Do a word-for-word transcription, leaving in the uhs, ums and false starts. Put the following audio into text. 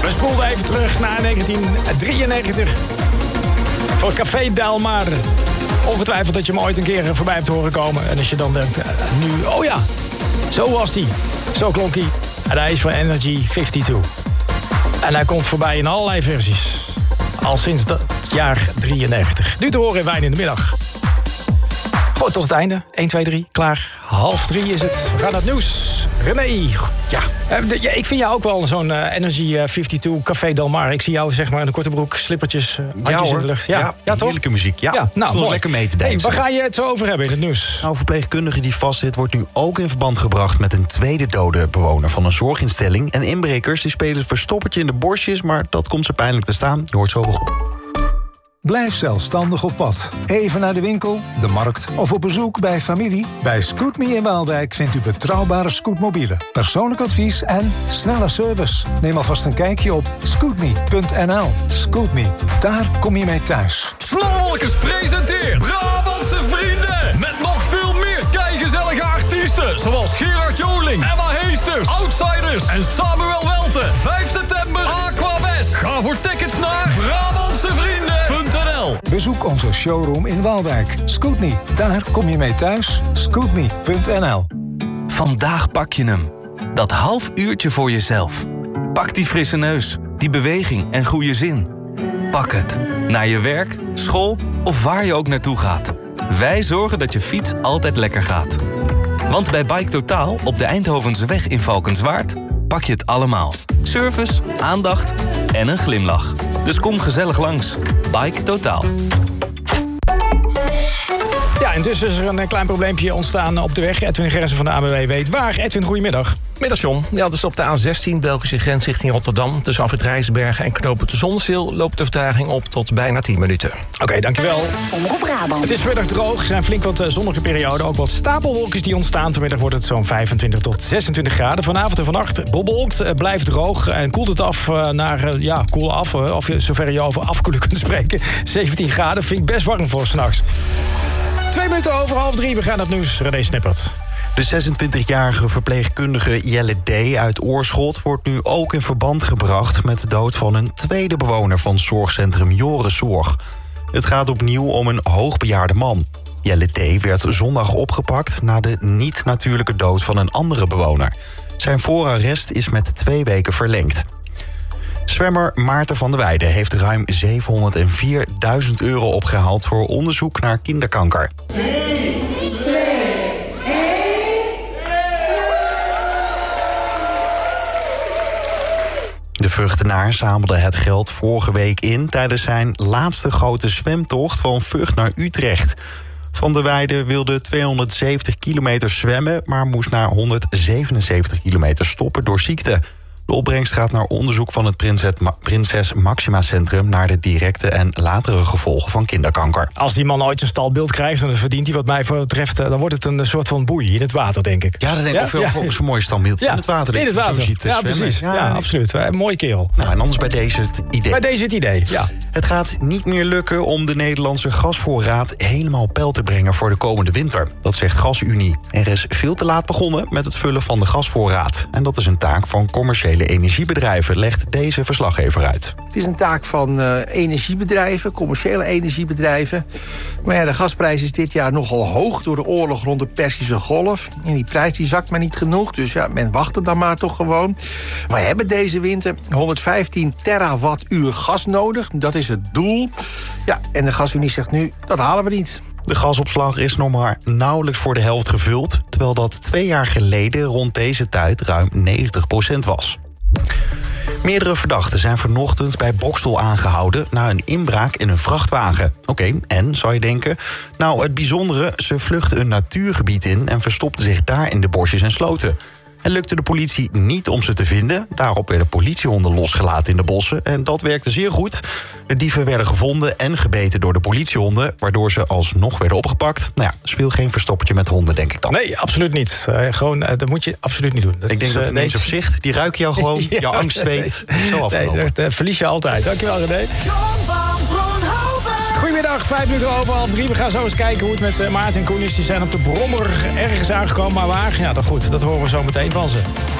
We spoelden even terug naar negentien drieënnegentig. Voor Café Del Mar. Ongetwijfeld dat je hem ooit een keer voorbij hebt horen komen. En als je dan denkt, uh, nu, oh ja, zo was hij. Zo klonk hij. En hij is van Energy tweeënvijftig. En hij komt voorbij in allerlei versies. Al sinds het jaar drieënnegentig. Nu te horen in Wijn in de Middag. Goed, tot het einde. één, twee, drie, klaar. Half drie is het. We gaan naar het nieuws. René. Ja. Uh, ja, ik vind jou ook wel zo'n uh, Energy tweeënvijftig Café Del Mar. Ik zie jou zeg maar in de korte broek, slippertjes, uh, handjes ja, in de lucht. Ja, ja, ja toch? Heerlijke muziek. Ja, ja nou, mooi. Lekker mee te dansen. Hey, waar ga je het zo over hebben in het nieuws? Nou, verpleegkundige die vastzit wordt nu ook in verband gebracht met een tweede dode bewoner van een zorginstelling. En inbrekers die spelen het verstoppertje in de borstjes, maar dat komt ze pijnlijk te staan. Je hoort zo wel. Blijf zelfstandig op pad. Even naar de winkel, de markt of op bezoek bij familie. Bij Scootme in Waalwijk vindt u betrouwbare scootmobielen, persoonlijk advies en snelle service. Neem alvast een kijkje op scootme punt n l. Scootme, daar kom je mee thuis. Slowwolkers presenteert Brabantse Vrienden. Met nog veel meer keigezellige artiesten. Zoals Gerard Joling, Emma Heesters, Outsiders en Samuel Welten. vijf september, Aquabest. Ga voor tickets naar Brabantse Vrienden. Bezoek onze showroom in Waalwijk. Scootme, daar kom je mee thuis. Scootme punt n l. Vandaag pak je hem. Dat half uurtje voor jezelf. Pak die frisse neus, die beweging en goede zin. Pak het. Naar je werk, school of waar je ook naartoe gaat. Wij zorgen dat je fiets altijd lekker gaat. Want bij Bike Totaal op de Eindhovense weg in Valkenswaard pak je het allemaal. Service, aandacht en een glimlach. Dus kom gezellig langs. Bike Totaal. Ja, intussen is er een klein probleempje ontstaan op de weg. Edwin Gerritsen van de A B W weet waar. Edwin, goedemiddag. Middag, John. Ja, dus op de A zestien, Belgische grens richting Rotterdam. Tussen Afrit Rijsbergen en knooppunt de Zonnezeel loopt de vertraging op tot bijna tien minuten. Oké, okay, dankjewel. Omroep Brabant. Het is vanmiddag droog. Er zijn flink wat zonnige perioden. Ook wat stapelwolkjes die ontstaan. Vanmiddag wordt het zo'n vijfentwintig tot zesentwintig graden. Vanavond en vannacht bobbelt, blijft droog en koelt het af naar, ja, koel af. Of je zover je over afkoelen kunt spreken. zeventien graden vind ik best warm voor 's nachts. Twee minuten over half drie. We gaan naar het nieuws. René Snippert. De zesentwintigjarige verpleegkundige Jelle D. uit Oorschot wordt nu ook in verband gebracht met de dood van een tweede bewoner van zorgcentrum Jorenzorg. Het gaat opnieuw om een hoogbejaarde man. Jelle D. werd zondag opgepakt na de niet-natuurlijke dood van een andere bewoner. Zijn voorarrest is met twee weken verlengd. Zwemmer Maarten van der Weijden heeft ruim zevenhonderdvierduizend euro opgehaald voor onderzoek naar kinderkanker. De Vughtenaar zamelde het geld vorige week in tijdens zijn laatste grote zwemtocht van Vught naar Utrecht. Van der Weijden wilde tweehonderdzeventig kilometer zwemmen, maar moest na honderdzevenenzeventig kilometer stoppen door ziekte. De opbrengst gaat naar onderzoek van het Prinses, Ma- Prinses Maxima Centrum naar de directe en latere gevolgen van kinderkanker. Als die man ooit een stalbeeld krijgt, dan verdient hij wat mij betreft, dan wordt het een soort van boei in het water, denk ik. Ja, dat denk ik ook veel ja? voor zo'n mooi standbeeld ja. in het water. In het water, ziet, ja zwemmen. Precies. Ja, ja absoluut. Een mooie kerel. Nou, en anders bij deze het idee. Bij deze het idee, ja. Het gaat niet meer lukken om de Nederlandse gasvoorraad helemaal op peil te brengen voor de komende winter. Dat zegt GasUnie. Er is veel te laat begonnen met het vullen van de gasvoorraad. En dat is een taak van commerciële energiebedrijven, legt deze verslaggever uit. Het is een taak van uh, energiebedrijven, commerciële energiebedrijven. Maar ja, de gasprijs is dit jaar nogal hoog door de oorlog rond de Perzische Golf. En die prijs die zakt maar niet genoeg, dus ja, men wacht er dan maar toch gewoon. We hebben deze winter honderdvijftien terawattuur gas nodig. Dat is het doel. Ja, en de GasUnie zegt nu, dat halen we niet. De gasopslag is nog maar nauwelijks voor de helft gevuld, terwijl dat twee jaar geleden rond deze tijd ruim negentig procent was. Meerdere verdachten zijn vanochtend bij Boxtel aangehouden na een inbraak in een vrachtwagen. Oké, okay, en, zou je denken? Nou, het bijzondere, ze vluchtten een natuurgebied in en verstopten zich daar in de bosjes en sloten. Het lukte de politie niet om ze te vinden. Daarop werden politiehonden losgelaten in de bossen. En dat werkte zeer goed. De dieven werden gevonden en gebeten door de politiehonden, waardoor ze alsnog werden opgepakt. Nou ja, speel geen verstoppertje met honden, denk ik dan. Nee, absoluut niet. Uh, gewoon, uh, dat moet je absoluut niet doen. Dat ik denk is, dat het uh, ineens nee. op zicht, die ruiken jou gewoon, ja, jouw angst weet. Nee. Zo afgelopen. Nee, dat uh, verlies je altijd. Dankjewel, René. Goedemiddag, vijf minuten over half drie. We gaan zo eens kijken hoe het met uh, Maarten en Koen is. Die zijn op de brommer ergens aangekomen, maar waar? Ja, dat goed, dat horen we zo meteen van ze.